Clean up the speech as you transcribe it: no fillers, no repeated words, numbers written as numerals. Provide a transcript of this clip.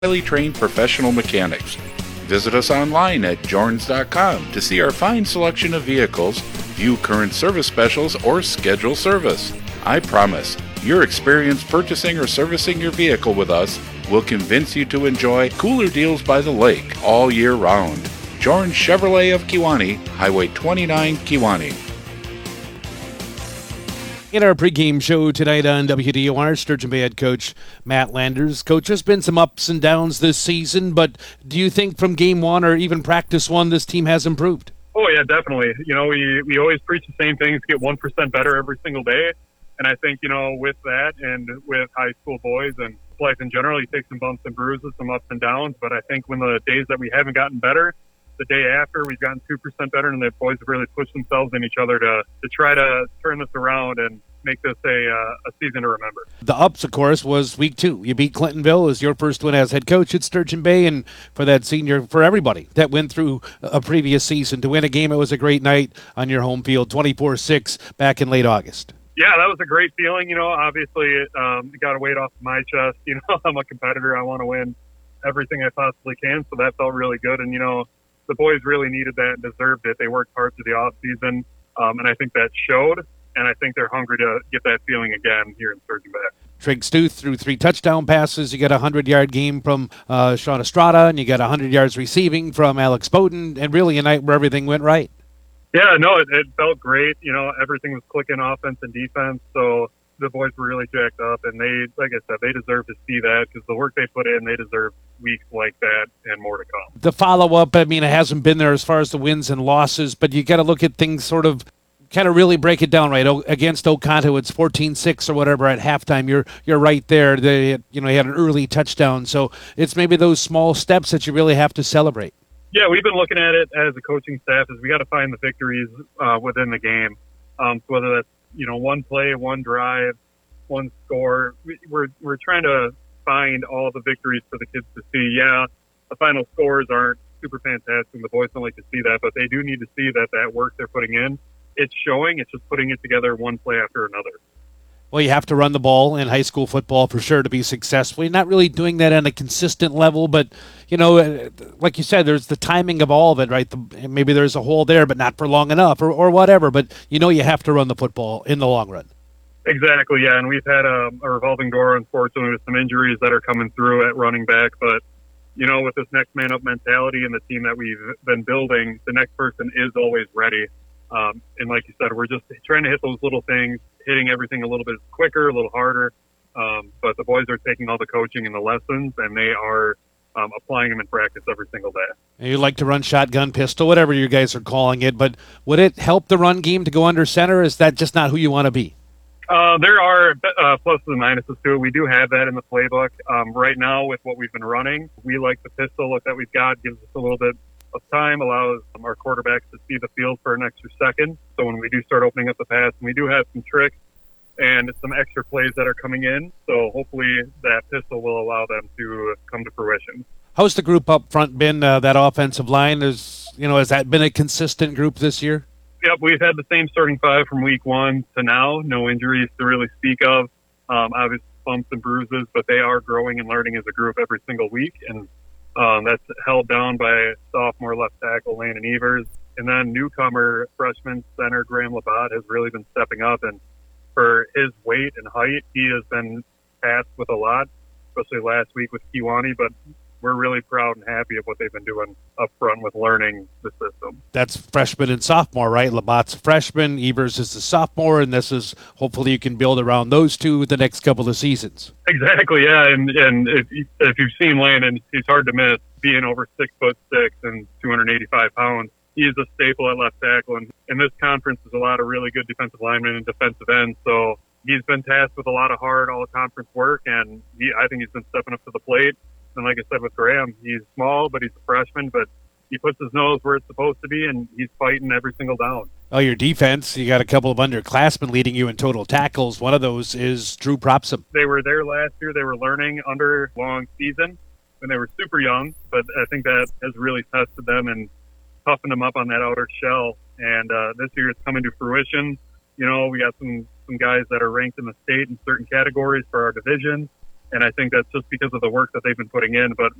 highly trained professional mechanics. Visit us online at jorns.com to see our fine selection of vehicles, view current service specials, or schedule service. I promise, your experience purchasing or servicing your vehicle with us will convince you to enjoy cooler deals by the lake all year round. Jorns Chevrolet of Kewanee, Highway 29, Kewanee. In our pregame show tonight on WDOR, Sturgeon Bay head coach Matt Landers. Coach, there's been some ups and downs this season, but do you think from game one or even practice one, this team has improved? Oh, yeah, definitely. You know, we always preach the same things, get 1% better every single day. And I think, you know, with that and with high school boys and life in general, you take some bumps and bruises, some ups and downs. But I think when the days that we haven't gotten better, the day after we've gotten 2% better, and the boys have really pushed themselves in each other to try to turn this around and make this a season to remember. The ups, of course, was week 2. You beat Clintonville as your first win as head coach at Sturgeon Bay, and for that senior, for everybody that went through a previous season, to win a game, it was a great night on your home field, 24-6 back in late August. Yeah, that was a great feeling. You know, obviously it got a weight off my chest. You know, I'm a competitor. I want to win everything I possibly can, so that felt really good. And, you know, the boys really needed that and deserved it. They worked hard through the off season, and I think that showed. And I think they're hungry to get that feeling again here in Sturgeon Bay. Trigg Stuth threw 3 touchdown passes. You got a 100-yard game from Sean Estrada, and you got 100 yards receiving from Alex Bowden, and really a night where everything went right. Yeah, no, it felt great. You know, everything was clicking, offense and defense. So the boys were really jacked up, and they, like I said, they deserve to see that because the work they put in, they deserve weeks like that and more to come. The follow-up, I mean, it hasn't been there as far as the wins and losses, but you got to look at things sort of kind of really break it down, right? Against Oconto, it's 14-6 or whatever at halftime. You're right there. They had, you had an early touchdown, so it's maybe those small steps that you really have to celebrate. Yeah, we've been looking at it as a coaching staff is we got to find the victories within the game. So whether that's one play, one drive, one score, we're trying to find all the victories for the kids to see. Yeah, the final scores aren't super fantastic, and the boys don't like to see that, but they do need to see that work they're putting in. It's showing. It's just putting it together one play after another. Well, you have to run the ball in high school football for sure to be successful. You're not really doing that on a consistent level, but, like you said, there's the timing of all of it, right? Maybe there's a hole there, but not for long enough or whatever. But, you have to run the football in the long run. Exactly, yeah. And we've had a revolving door, unfortunately, with some injuries that are coming through at running back. But, with this next man up mentality and the team that we've been building, the next person is always ready. And like you said, we're just trying to hit those little things, hitting everything a little bit quicker, a little harder. But the boys are taking all the coaching and the lessons, and they are applying them in practice every single day. And you like to run shotgun, pistol, whatever you guys are calling it. But would it help the run game to go under center? Or is that just not who you want to be? There are pluses and minuses to it. We do have that in the playbook. Right now, with what we've been running, we like the pistol look that we've got, gives us a little bit of time, allows our quarterbacks to see the field for an extra second. So when we do start opening up the pass, and we do have some tricks and some extra plays that are coming in. So hopefully that pistol will allow them to come to fruition. How's the group up front been, that offensive line? Has that been a consistent group this year? Yep, we've had the same starting 5 from week 1 to now. No injuries to really speak of. Obviously bumps and bruises, but they are growing and learning as a group every single week. And that's held down by sophomore left tackle Landon Evers. And then newcomer freshman center Graham Labatt has really been stepping up. And for his weight and height, he has been tasked with a lot, especially last week with Kewanee. But we're really proud and happy of what they've been doing up front with learning the system. That's freshman and sophomore, right? Labatt's a freshman, Evers is a sophomore, and this is hopefully you can build around those two the next couple of seasons. Exactly, yeah. And if you've seen Landon, he's hard to miss. Being over 6'6" and 285 pounds, he is a staple at left tackle. And in this conference, there's a lot of really good defensive linemen and defensive ends. So he's been tasked with a lot of hard all-conference work, and I think he's been stepping up to the plate. And like I said with Graham, he's small, but he's a freshman, but he puts his nose where it's supposed to be, and he's fighting every single down. Oh, your defense, you got a couple of underclassmen leading you in total tackles. One of those is Drew Propsom. They were there last year. They were learning under long season when they were super young, but I think that has really tested them and toughened them up on that outer shell. And this year it's coming to fruition. We got some guys that are ranked in the state in certain categories for our division. And I think that's just because of the work that they've been putting in. But